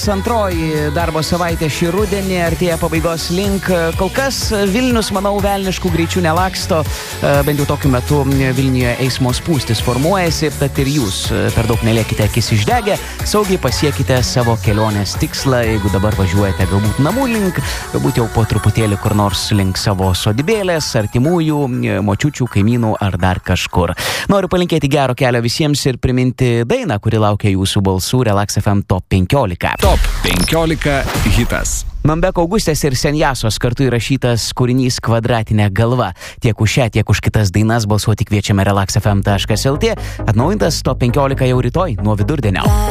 antroji darbo savaitė šį rudenį, artėja pabaigos link. Kol kas Vilnius, manau, velniškų greičių nelaksto, bent jau tokiu metu Vilniuje eismo spūstis formuojasi, tad ir jūs per daug neliekite akis išdegę, saugiai pasiekite savo kelionės tikslą, jeigu dabar važiuojate galbūt namų link, galbūt jau po truputėlį kur nors link savo sodybėlės, artimųjų, močiučių, kaimynų ar dar kažkur. Noriu palinkėti gero kelio visiems ir priminti dainą, kuri laukia jūsų balsų Relax FM Top 15. Top 15 hitas. Mambeko Augustės ir Senjasos kartu įrašytas kūrinys Kvadratinė galva. Tiek už šią, tiek už kitas dainas balsuoti kviečiame relaxfm.lt. Atnaujintas Top 15 jau rytoj nuo vidurdienio.